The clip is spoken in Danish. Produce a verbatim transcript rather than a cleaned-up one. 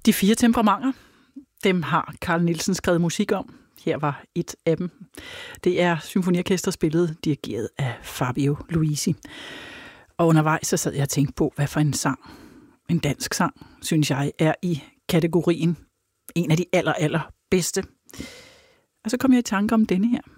De fire temperamenter, dem har Carl Nielsen skrevet musik om. Her var et af dem. Det er symfoniorkester spillet, dirigeret af Fabio Luisi. Og undervejs så sad jeg og tænkte på, hvad for en sang, en dansk sang, synes jeg, er i kategorien en af de aller, aller bedste. Og så kom jeg i tanke om denne her.